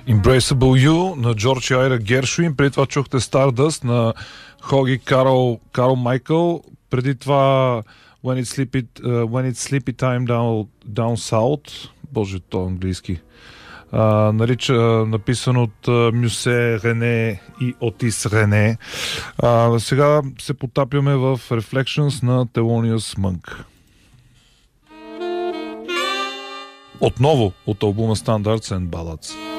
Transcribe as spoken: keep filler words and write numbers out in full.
Embraceable You на Джордж и Айра Гершвин. Преди това чухте Stardust на Хоги Карл, Карл Майкъл. Преди това When It's Sleepy, uh, When It's Sleepy Time Down, Down South. Боже, то английски. Uh, нарича, uh, написан от uh, Мюсе Рене и Отис Рене. Uh, сега се потапяме в Reflections на Thelonious Monk. Отново от албума Standards and Ballads.